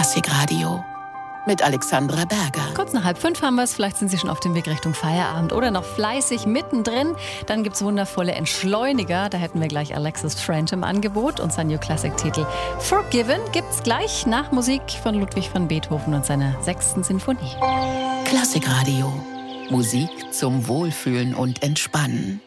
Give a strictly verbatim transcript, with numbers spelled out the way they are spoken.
Klassikradio mit Alexandra Berger. Kurz nach halb fünf haben wir es. Vielleicht sind Sie schon auf dem Weg Richtung Feierabend oder noch fleißig mittendrin. Dann gibt es wundervolle Entschleuniger. Da hätten wir gleich Alexis French im Angebot. Und sein New Classic-Titel Forgiven gibt es gleich nach Musik von Ludwig van Beethoven und seiner sechsten Sinfonie. Klassikradio. Musik zum Wohlfühlen und Entspannen.